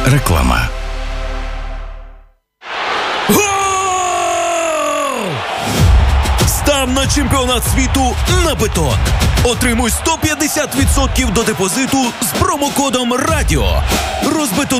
Реклама. Став на чемпіонат світу на бетон. Отримуй 150% до депозиту з промокодом РАДІО. Розбетонуй